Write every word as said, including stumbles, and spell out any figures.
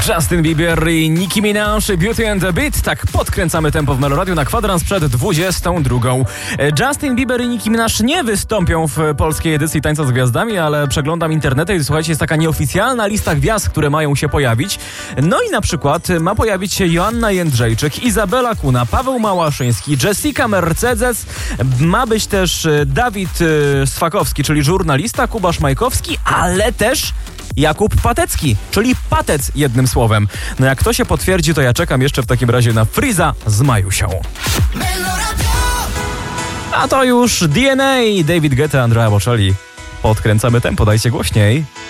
Justin Bieber i Nicki Minaj, Beauty and the Beat. Tak podkręcamy tempo w Meloradiu na kwadrans przed dwudziestą drugą. Justin Bieber i Nicki Minaj nie wystąpią w polskiej edycji Tańca z Gwiazdami, ale przeglądam internety i słuchajcie, jest taka nieoficjalna lista gwiazd, które mają się pojawić. No i na przykład ma pojawić się Joanna Jędrzejczyk, Izabela Kuna, Paweł Małaszyński, Jessica Mercedes, ma być też Dawid Swakowski, czyli żurnalista, Kuba Szmajkowski, ale też Jakub Patecki, czyli Patec jednym słowem. No jak to się potwierdzi, to ja czekam jeszcze w takim razie na Freeza z Majusią. A to już D N A, David Guetta, Andrea Bocelli. Podkręcamy tempo, dajcie głośniej.